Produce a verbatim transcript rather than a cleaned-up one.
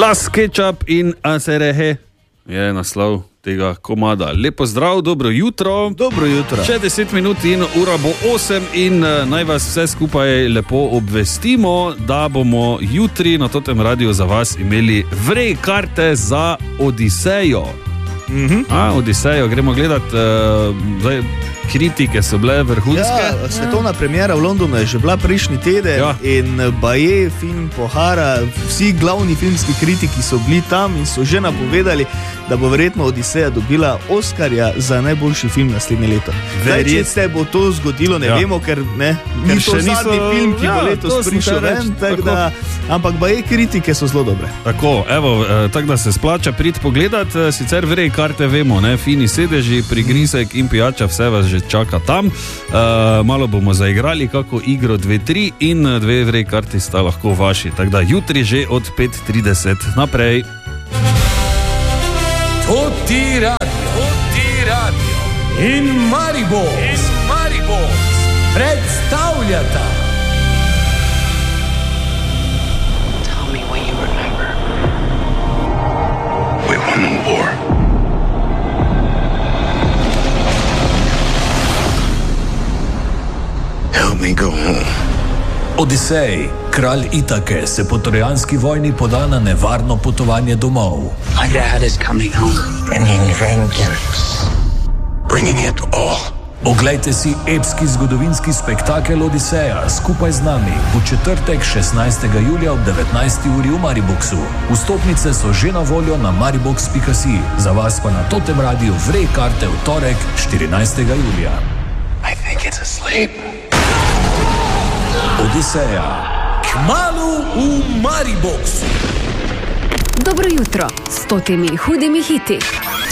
Las Ketchup in Aserehe je naslov tega komada. Lepo zdrav, dobro jutro. Dobro jutro. Še deset minut in ura bo osem in naj vas vse skupaj lepo obvestimo, da bomo jutri na totem radiju za vas imeli vrej karte za Odisejo. Mm-hmm. A, Odisejo, gremo gledat, uh, zdaj, kritike so bile vrhunske. Ja, svetovna premiera v Londonu je že bila prejšnji teden, ja. In baje, film Pohara, vsi glavni filmski kritiki so bili tam in so že napovedali, da bo verjetno Odiseja dobila Oskarja za najboljši film naslednje leto. Zdaj, če se bo to zgodilo, ne ja. vemo, ker ne, Ker ni to še niso- zadnji film, ki ja, bo to letos sem prišel te reč, ven, tak tako. da, ampak baje kritike so zelo dobre. Tako, evo, eh, tako da se splača priti pogledat, eh, sicer vrej karte vemo, ne, fini sedeži, prigrizek in pijača, vse vas že čaka tam. Uh, malo bomo zaigrali kako igro dve tri in eh, dve vrej karti sta lahko vaši, tako da jutri že od pet trideset naprej. To ti radio, to ti radio in Maribor, in Maribor predstavljata. Tell me what you remember. We won the war. Help me go home. Odisej, kralj Itake, se po trojanski vojni poda na nevarno potovanje domov. My dad is coming home. Bringing vengeance. Bringing it all. Oglejte si epski zgodovinski spektakel Odiseja skupaj z nami v četrtek šestnajstega julija ob devetnajsti uri v Mariboxu. Vstopnice so že na voljo na maribox pika si. Za vas pa na totem radiju vrej karte v torek štirinajstega julija. I think it's asleep. Odiseja. Kmalu v Mariboxu. Dobro jutro s stotimi hudimi hiti.